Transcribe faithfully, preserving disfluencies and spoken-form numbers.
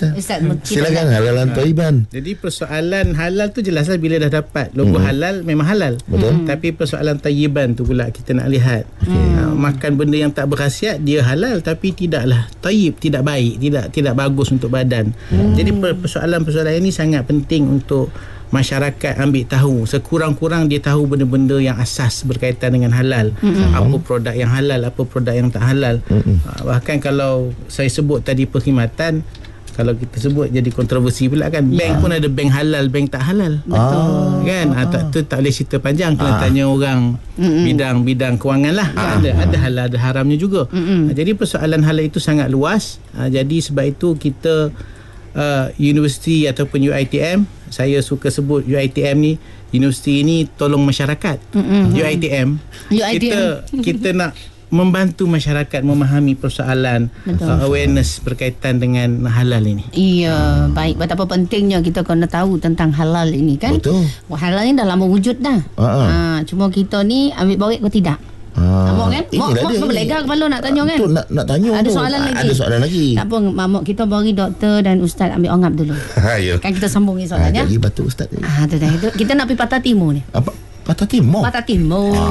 Ustaz. Ustaz, Silakan halalan thayyiban. Jadi persoalan halal tu jelaslah bila dah dapat logo hmm. halal memang halal. Betul. Tapi persoalan thayyiban tu pula kita nak lihat. Okay. Uh, makan benda yang tak berkhasiat dia halal tapi tidaklah tayyib, tidak baik, tidak tidak bagus untuk badan. Hmm. Jadi persoalan-persoalan ini sangat penting untuk masyarakat ambil tahu. Sekurang-kurang dia tahu benda-benda yang asas berkaitan dengan halal. Mm-hmm. Apa produk yang halal, apa produk yang tak halal. Mm-hmm. Bahkan kalau saya sebut tadi perkhidmatan, kalau kita sebut jadi kontroversi pula kan. Bank yeah. pun ada bank halal, bank tak halal. Betul. Kan? Ah, tak, tu tak boleh cerita panjang. Kena ah. tanya orang mm-hmm. bidang-bidang kewangan lah. Ah. Ada, ada halal, ada haramnya juga. Mm-hmm. Jadi persoalan halal itu sangat luas. Jadi sebab itu kita Uh, universiti ataupun U I T M, saya suka sebut U I T M ni, universiti ni tolong masyarakat. Mm-hmm. U I T M, U I T M. kita kita nak membantu masyarakat memahami persoalan uh, awareness berkaitan dengan halal ini. Iya, baik. Betapa pentingnya kita kena tahu tentang halal ini kan. Betul. Halal ni dah lama wujud dah. Uh-huh. Ha, cuma kita ni ambil borek ke tidak? Ah, Mak kan? Mak, mak berlegar kepala nak tanya kan? Tu, nak, nak tanya ada tu. soalan lagi. Ada soalan lagi. Tak apa, mak kita bagi doktor dan ustaz ambil ongap dulu. Kan kita sambung ni soalannya. Ah, jadi batu ustaz ni. Ah, tu dah. Kita nak pergi Patah Timur ni. Apa? Patah Timur? Patah Timur.